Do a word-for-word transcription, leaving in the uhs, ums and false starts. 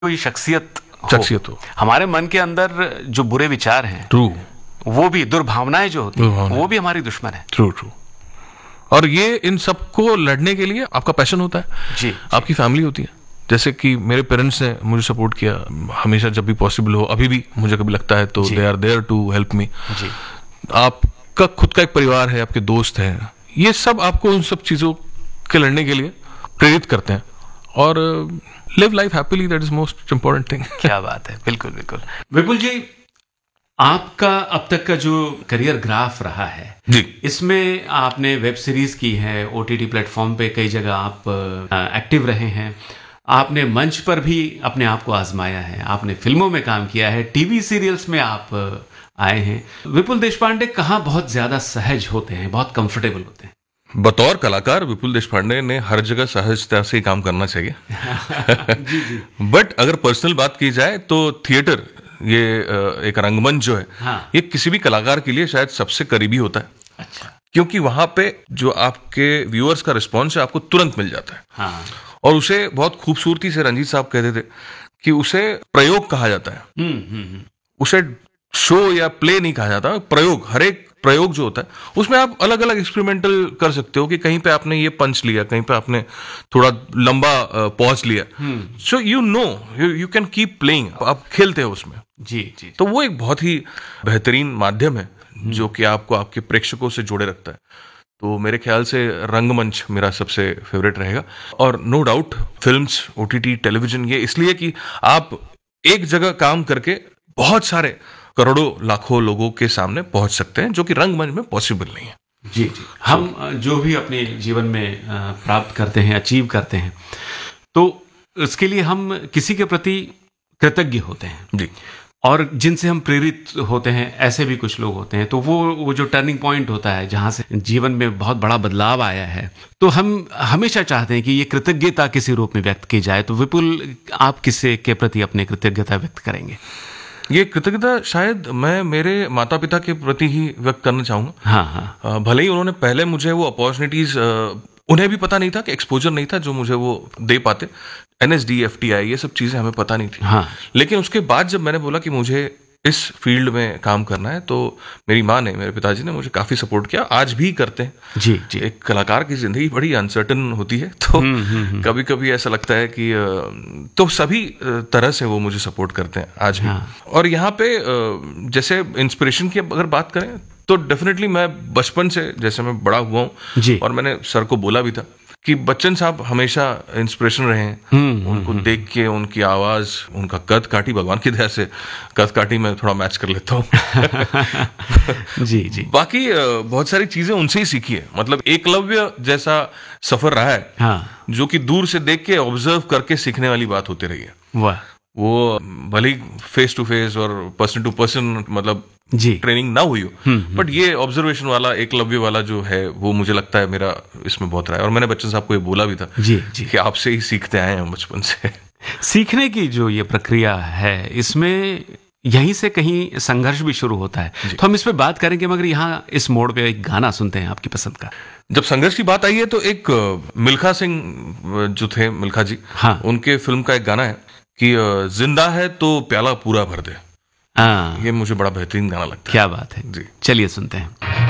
कोई शख्सियत शख्सियत हो, हमारे मन के अंदर जो बुरे विचार हैं, ट्रू, वो भी दुर्भावनाएं जो होती हैं, वो भी हमारी दुश्मन है। True true. और ये इन सबको लड़ने के लिए आपका पैशन होता है जी, आपकी फैमिली होती है। जैसे कि मेरे पेरेंट्स ने मुझे सपोर्ट किया हमेशा, जब भी पॉसिबल हो, अभी भी मुझे कभी लगता है तो they are there to help me. आपका खुद का एक परिवार है, आपके दोस्त हैं, ये सब आपको उन सब चीजों के लड़ने के लिए प्रेरित करते हैं। और live life happily, that is most important thing. क्या बात है, बिल्कुल बिल्कुल। विपुल जी, आपका अब तक का जो करियर ग्राफ रहा है जी, इसमें आपने वेब सीरीज की है, ओटीटी प्लेटफॉर्म पे कई जगह आप एक्टिव रहे हैं, आपने मंच पर भी अपने आप को आजमाया है, आपने फिल्मों में काम किया है, टीवी सीरियल्स में आप आए हैं। विपुल देशपांडे कहाँ बहुत ज्यादा सहज होते हैं, बहुत कंफर्टेबल होते हैं? बतौर कलाकार विपुल देशपांडे ने हर जगह सहजता से काम करना चाहिए। जी जी। बट अगर पर्सनल बात की जाए तो थिएटर, ये एक रंगमंच जो है, हाँ। ये किसी भी कलाकार के लिए शायद सबसे करीबी होता है। अच्छा। क्योंकि वहां पे जो आपके व्यूअर्स का रिस्पॉन्स है आपको तुरंत मिल जाता है। हाँ। और उसे बहुत खूबसूरती से रंजीत साहब कहते थे कि उसे प्रयोग कहा जाता है। हम्म हम्म। उसे शो या प्ले नहीं कहा जाता, प्रयोग। हर एक प्रयोग जो होता है उसमें आप अलग अलग एक्सपेरिमेंटल कर सकते हो कि कहीं पे आपने ये पंच लिया, कहीं पे आपने थोड़ा लंबा पॉज लिया, so you know you can keep playing, आप खेलते हो उसमें। जी जी। तो वो एक बहुत ही बेहतरीन माध्यम है जो कि आपको आपके प्रेक्षकों से जोड़े रखता है। तो मेरे ख्याल से रंगमंच मेरा सबसे फेवरेट रहेगा। और no doubt films, OTT, television, ये इसलिए कि आप एक जगह काम करके बहुत सारे करोड़ों लाखों लोगों के सामने पहुंच सकते हैं, जो कि रंगमंच में पॉसिबल नहीं है। जी जी। हम जो भी अपने जीवन में प्राप्त करते हैं, अचीव करते हैं, तो उसके लिए हम किसी के प्रति कृतज्ञ होते हैं जी। और जिनसे हम प्रेरित होते हैं, ऐसे भी कुछ लोग होते हैं। तो वो वो जो टर्निंग पॉइंट होता है जहां से जीवन में बहुत बड़ा बदलाव आया है, तो हम हमेशा चाहते हैं कि ये कृतज्ञता किसी रूप में व्यक्त की जाए। तो विपुल, आप किससे के प्रति अपने कृतज्ञता व्यक्त करेंगे? ये कृतज्ञता शायद मैं मेरे माता पिता के प्रति ही व्यक्त करना चाहूंगा। हाँ हाँ। भले ही उन्होंने पहले मुझे वो अपॉर्चुनिटीज, उन्हें भी पता नहीं था कि एक्सपोजर नहीं था जो मुझे वो दे पाते, एनएसडी, एफटीआई, ये सब चीजें हमें पता नहीं थी। हाँ। लेकिन उसके बाद जब मैंने बोला कि मुझे इस फील्ड में काम करना है, तो मेरी माँ ने, मेरे पिताजी ने मुझे काफी सपोर्ट किया, आज भी करते हैं। जी जी। एक कलाकार की जिंदगी बड़ी अनसर्टन होती है, तो कभी कभी ऐसा लगता है कि तो सभी तरह से वो मुझे सपोर्ट करते हैं आज भी। हाँ। और यहाँ पे जैसे इंस्पिरेशन की अगर बात करें तो डेफिनेटली मैं बचपन से, जैसे मैं बड़ा हुआ हूँ, और मैंने सर को बोला भी था कि बच्चन साहब हमेशा इंस्पिरेशन रहे हैं। उनको देख के, उनकी आवाज, उनका कद काठी, भगवान की दया से कद काठी में थोड़ा मैच कर लेता हूँ। जी जी। बाकी बहुत सारी चीजें उनसे ही सीखी है। मतलब एकलव्य जैसा सफर रहा है। हाँ। जो कि दूर से देख के, ऑब्जर्व करके सीखने वाली बात होती रही है। वाह। वो भले ही फेस टू फेस और पर्सन टू पर्सन मतलब जी ट्रेनिंग ना हुई हो, बट ये ऑब्जर्वेशन वाला, एकलव्य वाला जो है, वो मुझे लगता है मेरा इसमें बहुत रहा है। और मैंने बच्चन साहब को ये बोला भी था जी, जी। कि आपसे ही सीखते आए हैं बचपन से। सीखने की जो ये प्रक्रिया है, इसमें यहीं से कहीं संघर्ष भी शुरू होता है, तो हम इस पे बात करेंगे, मगर यहाँ इस मोड़ पे एक गाना सुनते हैं आपकी पसंद का। जब संघर्ष की बात आई है तो एक मिल्खा सिंह जो थे, मिल्खा जी, हाँ, उनके फिल्म का एक गाना है कि जिंदा है तो प्याला पूरा भर दे। हाँ, ये मुझे बड़ा बेहतरीन गाना लगता है। क्या बात है जी। चलिए सुनते हैं।